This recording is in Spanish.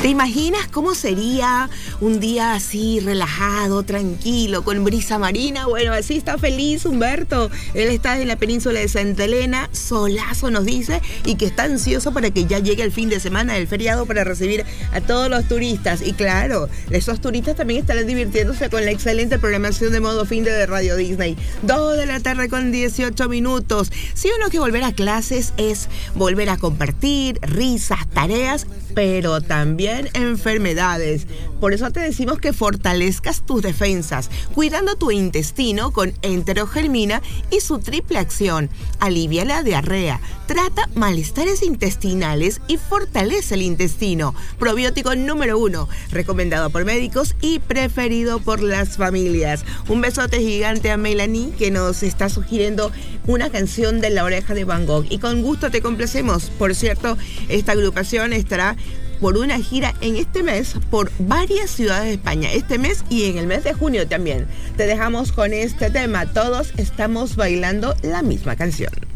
¿Te imaginas cómo sería un día así relajado, tranquilo, con brisa marina? Bueno, así está feliz Humberto. Él está en la península de Santa Elena, solazo nos dice, y que está ansioso para que ya llegue el fin de semana del feriado para recibir a todos los turistas. Y claro, esos turistas también estarán divirtiéndose con la excelente programación de Modo Fin de Radio Disney. 2 de la tarde con 18 minutos. Si uno que volver a clases es volver a compartir, risas, tareas, pero también enfermedades. Por eso te decimos que fortalezcas tus defensas, cuidando tu intestino con Enterogermina y su triple acción. Alivia la diarrea, trata malestares intestinales y fortalece el intestino. Probiótico número 1, recomendado por médicos y preferido por las familias. Un besote gigante a Melanie, que nos está sugiriendo una canción de La Oreja de Van Gogh. Y con gusto te complacemos. Por cierto, esta agrupación estará por una gira en este mes por varias ciudades de España, este mes y en el mes de junio también. Te dejamos con este tema, todos estamos bailando la misma canción.